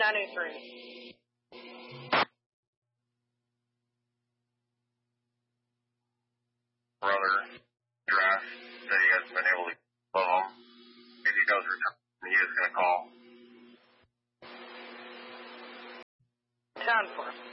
983. Brother, Draft, said he hasn't been able to call him. If he does return, he is going to call. 10-4.